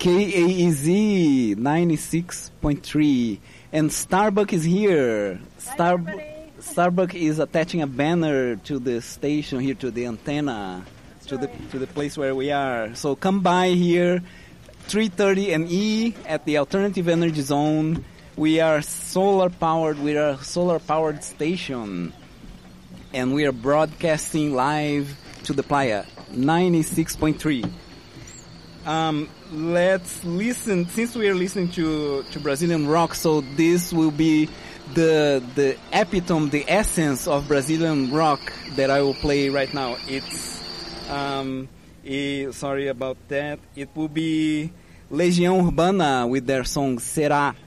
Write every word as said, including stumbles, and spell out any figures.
K A E Z ninety-six point three. And Starbuck is here. Starbuck Starbuck is attaching a banner to the station here, to the antenna, That's to right. the to the place where we are. So come by here, three thirty M E at the Alternative Energy Zone. We are solar powered. We are a solar powered station, and we are broadcasting live to the Playa ninety-six point three. Um, let's listen, since we are listening to, to Brazilian rock, so this will be the the epitome, the essence of Brazilian rock that I will play right now. It's, um, a, sorry about that, it will be Legião Urbana with their song Será.